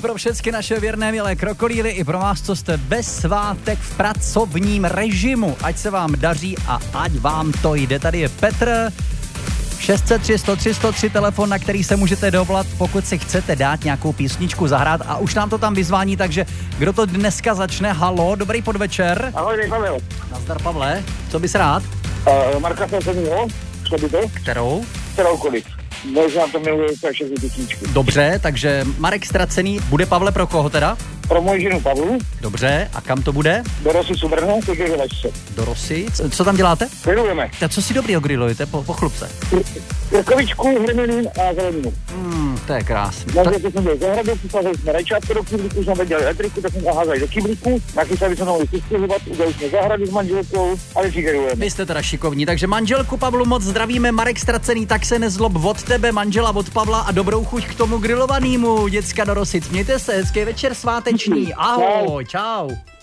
pro všechny naše věrné milé krokodýly i pro vás, co jste ve svátek v pracovním režimu. Ať se vám daří a ať vám to jde. Tady je Petr, 603 103 103 telefon, na který se můžete dovolat, pokud si chcete dát nějakou písničku zahrát a už nám to tam vyzvání, takže kdo to dneska začne? Halo, dobrý podvečer. Ahoj, Pavel. Nazdar, Pavle, co bys rád? Marka Straceného, co by to? Kterou? Kteroukoliv. Možná to miluje všechny písničky. Dobře, takže Marek Stracený, bude Pavle pro koho teda? Pro moji ženu Pavlu. Dobře, a kam to bude? Do Rosy Subrno, to je Vašce. Do Rosy. Co tam děláte? Grillujeme. Tak co si dobrýho grillujete? Pochlup se. Krkovičku, hrmenín a zeleninu. To je krásný. Takže to jsem byl zahradu, přisázeli jsme rajčátko do kyblíku, jsme dělali elektriku, tak jsme zaházali do kyblíku, nachystali jsme mohli přistěhovat, udělali jsme zahradu s manželkou a my si grillujeme. Vy jste teda šikovní, takže manželku Pavlu moc zdravíme, Marek Stracený, tak se nezlob od tebe, manžela od Pavla a dobrou chuť k tomu grillovanému, děcka do Rosic. Mějte se, hezký večer sváteční, ahoj, čau.